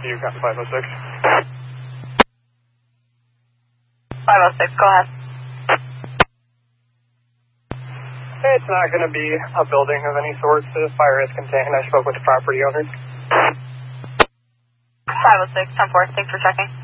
You got 506. 506, go ahead. It's not going to be a building of any sort. The fire is contained. I spoke with the property owners. 506, 10-4, thanks for checking.